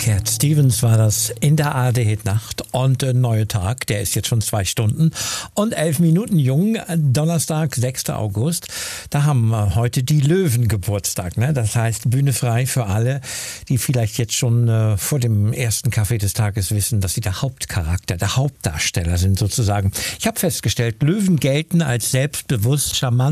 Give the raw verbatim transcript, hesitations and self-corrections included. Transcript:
Cat Stevens war das in der A R D-Hit-Nacht und der neue Tag, der ist jetzt schon zwei Stunden und elf Minuten jung, Donnerstag, sechster August. Da haben wir heute die Löwen Geburtstag, ne? Das heißt Bühne frei für alle, die vielleicht jetzt schon äh, vor dem ersten Kaffee des Tages wissen, dass sie der Hauptcharakter, der Hauptdarsteller sind sozusagen. Ich habe festgestellt, Löwen gelten als selbstbewusst, charmant,